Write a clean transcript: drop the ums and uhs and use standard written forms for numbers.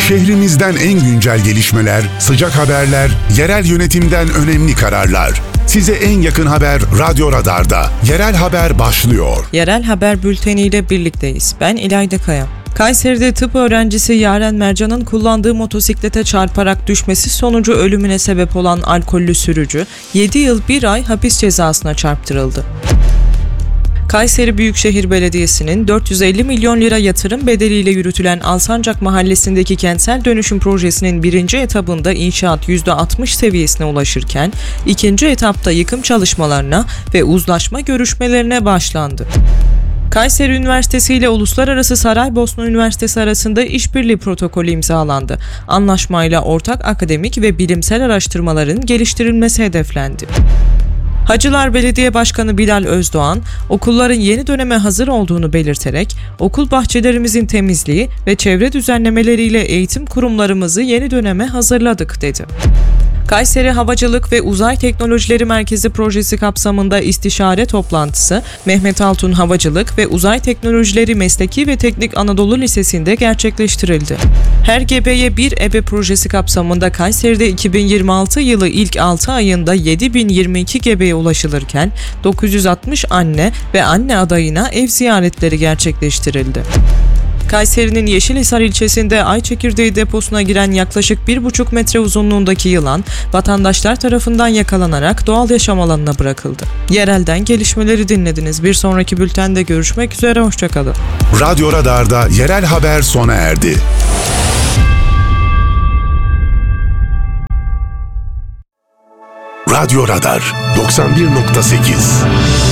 Şehrimizden en güncel gelişmeler, sıcak haberler, yerel yönetimden önemli kararlar. Size en yakın haber Radyo Radar'da. Yerel haber başlıyor. Yerel haber bülteniyle birlikteyiz. Ben İlayda Kaya. Kayseri'de tıp öğrencisi Yaren Mercan'ın kullandığı motosiklete çarparak düşmesi sonucu ölümüne sebep olan alkollü sürücü 7 yıl 1 ay hapis cezasına çarptırıldı. Kayseri Büyükşehir Belediyesi'nin 450 milyon lira yatırım bedeliyle yürütülen Alsancak Mahallesi'ndeki kentsel dönüşüm projesinin birinci etabında inşaat %60 seviyesine ulaşırken, ikinci etapta yıkım çalışmalarına ve uzlaşma görüşmelerine başlandı. Kayseri Üniversitesi ile Uluslararası Saraybosna Üniversitesi arasında işbirliği protokolü imzalandı. Anlaşmayla ortak akademik ve bilimsel araştırmaların geliştirilmesi hedeflendi. Hacılar Belediye Başkanı Bilal Özdoğan, okulların yeni döneme hazır olduğunu belirterek, okul bahçelerimizin temizliği ve çevre düzenlemeleriyle eğitim kurumlarımızı yeni döneme hazırladık dedi. Kayseri Havacılık ve Uzay Teknolojileri Merkezi projesi kapsamında istişare toplantısı Mehmet Altun Havacılık ve Uzay Teknolojileri Mesleki ve Teknik Anadolu Lisesi'nde gerçekleştirildi. Her gebeye bir ebe projesi kapsamında Kayseri'de 2026 yılı ilk 6 ayında 7022 gebeye ulaşılırken 960 anne ve anne adayına ev ziyaretleri gerçekleştirildi. Kayseri'nin Yeşilhisar ilçesinde ay çekirdeği deposuna giren yaklaşık 1,5 metre uzunluğundaki yılan, vatandaşlar tarafından yakalanarak doğal yaşam alanına bırakıldı. Yerelden gelişmeleri dinlediniz. Bir sonraki bültende görüşmek üzere, hoşçakalın. Radyo Radar'da yerel haber sona erdi. Radyo Radar 91.8